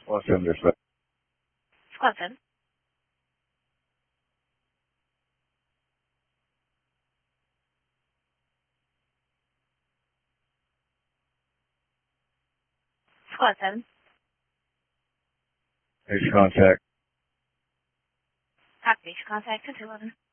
17 dispatch. Squad 7. Squad 7. Base contact. Copy base contact 10-11.